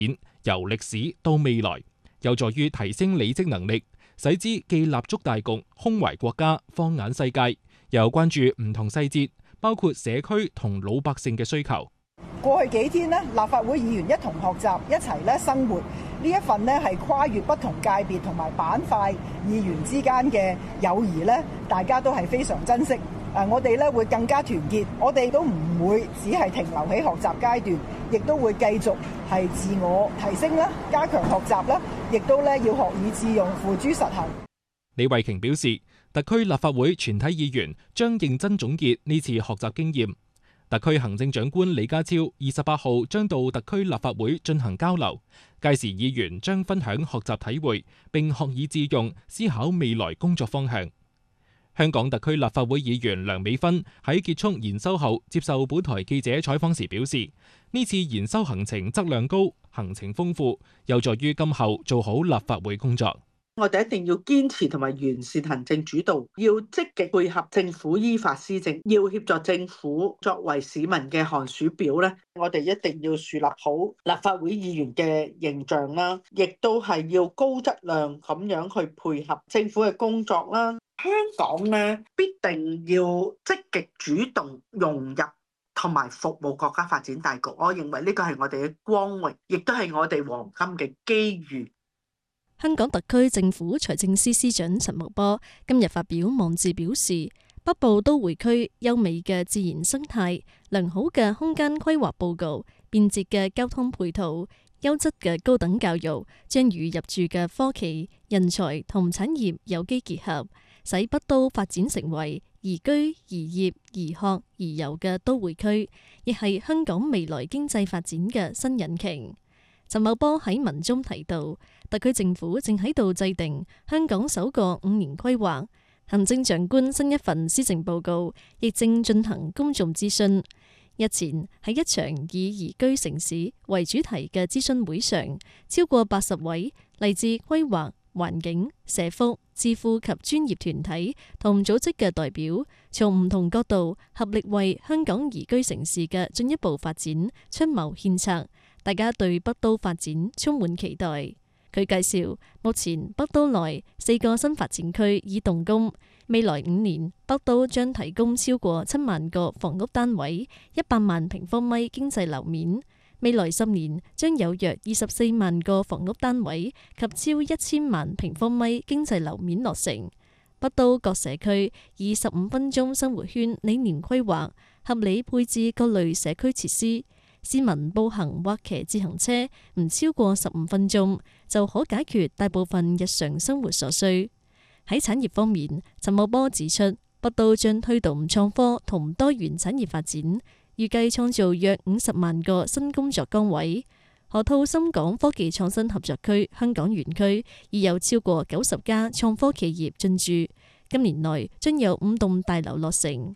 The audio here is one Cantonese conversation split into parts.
由歷史到未來，有助於提升履職能力，使之既立足大局，胸懷國家，放眼世界，又關注唔同細節，包括社區同老百姓嘅需求。 過去幾天呢，立法會議員一同學習，一齊咧生活，呢一份呢係跨越不同界別同埋板塊議員之間嘅友誼呢，大家都係非常珍惜。我哋咧會更加團結，我哋都唔會只係停留喺學習階段，亦都會繼續係自我提升啦，加強學習啦，亦都咧要學以致用，付諸實行。 李慧瓊表示，特區立法會全體議員將認真總結呢次學習經驗。特區行政長官李家超28號將到特區立法會進行交流，屆時議員將分享學習體會，並學以致用，思考未來工作方向。香港特區立法會議員梁美芬喺結束研修後接受本台記者採訪時表示，呢次研修行程質量高，行程豐富，有助於今後做好立法會工作。 我哋一定要堅持同埋完善行政主導，要積極配合政府依法施政，要協助政府作為市民嘅寒暑表咧。我哋一定要樹立好立法會議員嘅形象啦，亦都係要高質量咁樣去配合政府嘅工作啦。香港咧必定要積極主動融入同埋服務國家發展大局。我認為呢個係我哋嘅光榮，亦都係我哋黃金嘅機遇。 香港特區政府財政司司長陳茂波今日發表網誌表示，北部都會區優美嘅自然生態、良好嘅空間規劃報告、便捷嘅交通配套、優質嘅高等教育，將與入駐嘅科技、人才同產業有機結合，使北都發展成為宜居、宜業、宜學、宜遊嘅都會區，亦係香港未來經濟發展嘅新引擎。陳茂波喺文中提到，特區政府正喺度制定香港首個5年規劃，行政長官新一份施政報告亦正進行公眾諮詢。日前喺一場以宜居城市為主題嘅諮詢會上，超過80位嚟自規劃、環境、社福、智庫及專業團體同組織嘅代表，從唔同角度合力為香港宜居城市嘅進一步發展出謀獻策。大家對北都發展充滿期待。佢介紹，目前北都內4個新發展區已動工，未來5年北都將提供超過7萬個房屋單位，100萬平方米經濟樓面。未來10年將有約24萬個房屋單位及超1000萬平方米經濟樓面落成。北都各社區以15分鐘生活圈理念規劃，合理配置各類社區設施。市民步行或騎自行車唔超過15分鐘就可解決大部分日常生活所需。喺產業方面，陳茂波指出，北都將推動創科同多元產業發展，預計創造約50萬個新工作崗位。河套深港科技創新合作區香港園區已有超過90家創科企業進駐，今年內將有5棟大樓落成。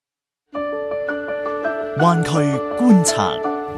灣區觀察，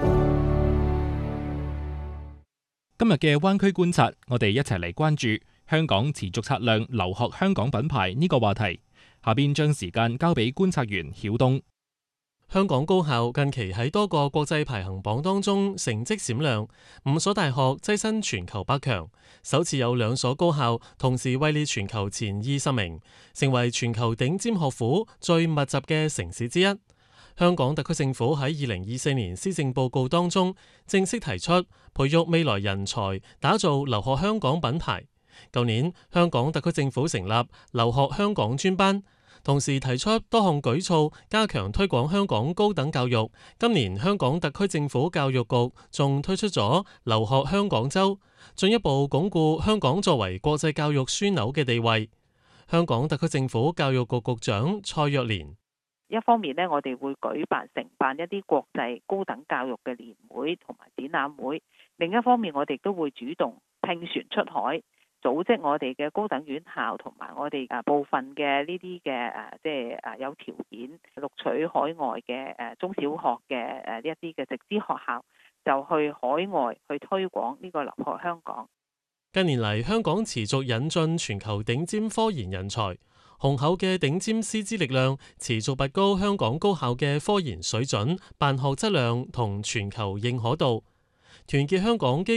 今日嘅灣區觀察，我哋一齊嚟關注香港持續擦亮留學香港品牌呢個話題。下邊將時間交俾觀察員曉東。 香港高校近期喺多個國際排行榜當中成績閃亮，5所大學躋身全球100強，首次有2所高校同時位列全球前20名，成為全球頂尖學府最密集嘅城市之一。香港特區政府喺2024年施政報告當中正式提出培育未來人才，打造留學香港品牌。舊年香港特區政府成立留學香港專班，同時提出多項舉措加強推廣香港高等教育。今年香港特區政府教育局仲推出咗留學香港周，進一步鞏固香港作為國際教育樞紐嘅地位。香港特區政府教育局局長蔡若蓮， 一方面呢，我哋會承辦一啲國際高等教育嘅年會同埋展覽會；另一方面，我哋都會主動聘船出海，組織我哋嘅高等院校同埋我哋部分嘅呢啲嘅有條件錄取海外嘅中小學嘅一啲嘅直資學校，就去海外去推廣呢個留學香港。 近年嚟，香港持續引進全球頂尖科研人才。雄厚嘅頂尖師資力量持續拔高香港高校嘅科研水準、辦學質量同全球認可度，團結香港機